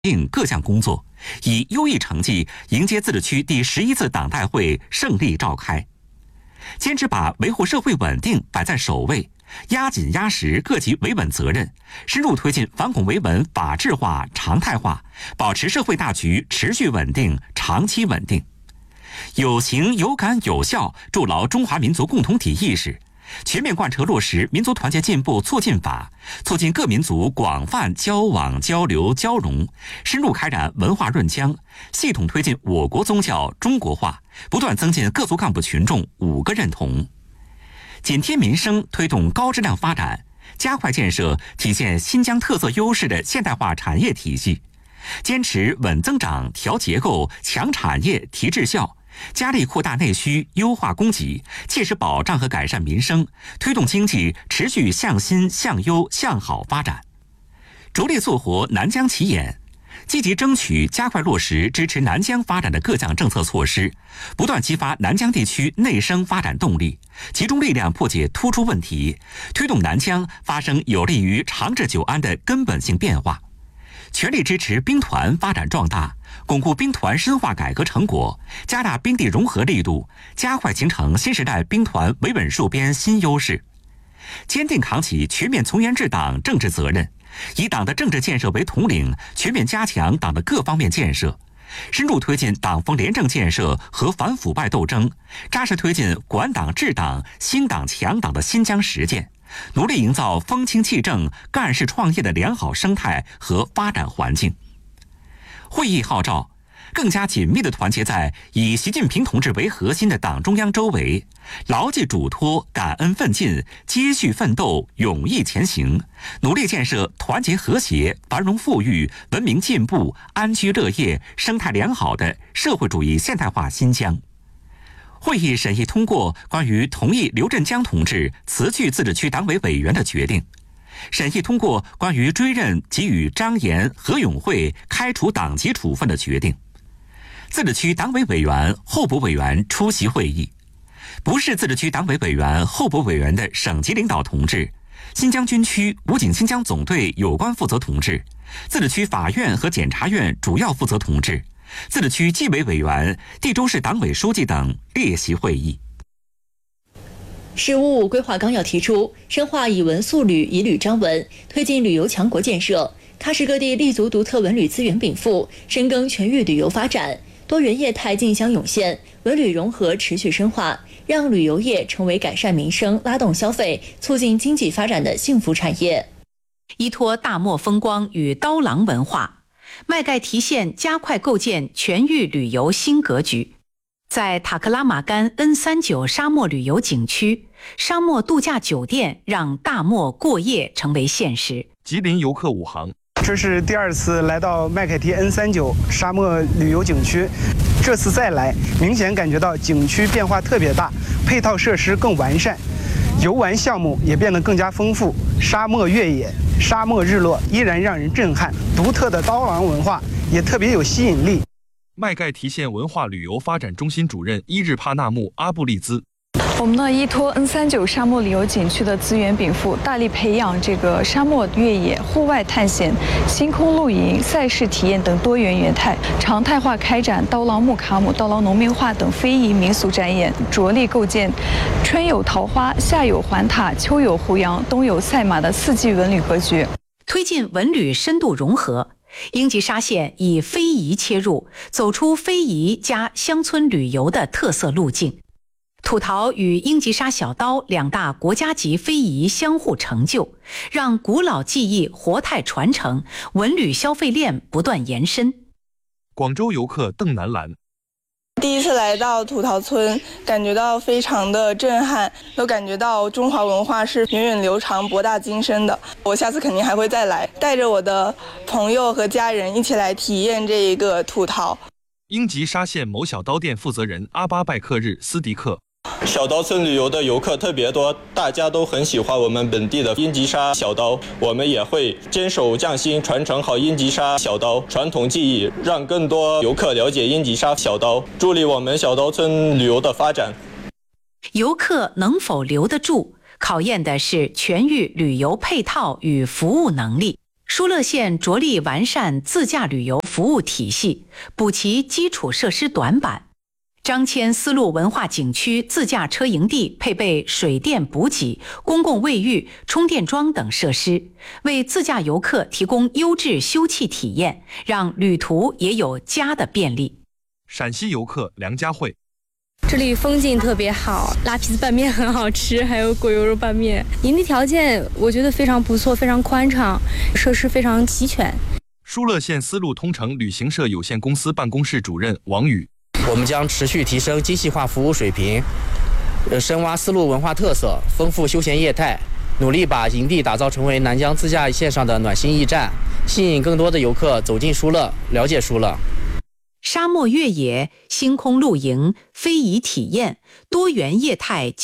定各项工作，以优异成绩迎接自治区第11次党代会胜利召开。坚持把维护社会稳定摆在首位，压紧压实各级维稳责任，深入推进反恐维稳法治化、常态化，保持社会大局持续稳定、长期稳定。有形、有感、有效筑牢中华民族共同体意识，全面贯彻落实民族团结进步促进法，促进各民族广泛交往交流交融，深入开展文化润浆，系统推进我国宗教中国化，不断增进各族干部群众5个认同。紧贴民生，推动高质量发展，加快建设体现新疆特色优势的现代化产业体系，坚持稳增长、调结构、强产业、提质效，加力扩大内需、优化供给，切实保障和改善民生，推动经济持续向新、向优、向好发展。着力做活南疆起眼，积极争取加快落实支持南疆发展的各项政策措施，不断激发南疆地区内生发展动力，集中力量破解突出问题，推动南疆发生有利于长治久安的根本性变化。全力支持兵团发展壮大，巩固兵团深化改革成果，加大兵地融合力度，加快形成新时代兵团维稳戍边新优势。坚定扛起全面从严治党政治责任，以党的政治建设为统领，全面加强党的各方面建设，深入推进党风廉政建设和反腐败斗争，扎实推进管党治党、兴党强党的新疆实践，努力营造风清气正、干事创业的良好生态和发展环境。会议号召更加紧密地团结在以习近平同志为核心的党中央周围，牢记嘱托，感恩奋进，接续奋斗，勇毅前行，努力建设团结和谐、繁荣富裕、文明进步、安居乐业、生态良好的社会主义现代化新疆。会议审议通过关于同意刘振江同志辞去自治区党委委员的决定，审议通过关于追认给予张岩、何永会开除党籍处分的决定。自治区党委委员、候补委员出席会议，不是自治区党委委员、候补委员的省级领导同志、新疆军区武警新疆总队有关负责同志、自治区法院和检察院主要负责同志、自治区纪委委员、地州市党委书记等列席会议。 十五五规划纲要提出，深化以文塑旅、以旅张文，推进旅游强国建设，喀什各地立足独特文旅资源禀赋，深耕全域旅游发展，多元业态竞相涌现，文旅融合持续深化，让旅游业成为改善民生、拉动消费、促进经济发展的幸福产业。 依托大漠风光与刀郎文化，麦盖提县加快构建全域旅游新格局。在塔克拉玛干 N39 沙漠旅游景区，沙漠度假酒店让大漠过夜成为现实。 吉林游客5行， 这是第2次来到麦凯提 N39 沙漠旅游景区，这次再来，明显感觉到景区变化特别大，配套设施更完善，游玩项目也变得更加丰富。沙漠越野、沙漠日落依然让人震撼，独特的刀郎文化也特别有吸引力。 麦盖提县文化旅游发展中心主任伊日帕纳木阿布利兹， 我们呢依托 N39 沙漠旅游景区的资源禀赋，大力培养这个沙漠越野、户外探险、星空露营、赛事体验等多元元态，常态化开展刀郎木卡姆、刀郎农民画等非遗民俗展演，着力构建春有桃花、夏有环塔、秋有胡杨、冬有赛马的4季文旅格局， 推进文旅深度融合。英吉沙县以非遗切入，走出非遗加乡村旅游的特色路径。土陶与英吉沙小刀2大国家级非遗相互成就，让古老技艺活态传承，文旅消费链不断延伸。 广州游客邓南兰， 第一次来到土陶村，感觉到非常的震撼，都感觉到中华文化是源远流长、博大精深的。我下次肯定还会再来，带着我的朋友和家人一起来体验这一个土陶。 英吉沙县某小刀店负责人阿巴拜克日斯迪克， 小刀村旅游的游客特别多，大家都很喜欢我们本地的英吉沙小刀，我们也会坚守匠心，传承好英吉沙小刀传统技艺，让更多游客了解英吉沙小刀，助力我们小刀村旅游的发展。 游客能否留得住，考验的是全域旅游配套与服务能力。 疏勒县着力完善自驾旅游服务体系，补齐基础设施短板。张骞丝路文化景区自驾车营地配备水电补给、公共卫浴、充电桩等设施，为自驾游客提供优质休憩体验，让旅途也有家的便利。 陕西游客梁佳慧， 这里风景特别好，拉皮子拌面很好吃，还有果油肉拌面。营地条件我觉得非常不错，非常宽敞，设施非常齐全。 疏勒县丝路通城旅行社有限公司办公室主任王宇， 我们将持续提升精细化服务水平，深挖丝路文化特色，丰富休闲业态，努力把营地打造成为南疆自驾线上的暖心驿站，吸引更多的游客走进疏勒，了解疏勒。 沙漠越野、星空露营、非遗体验、多元业态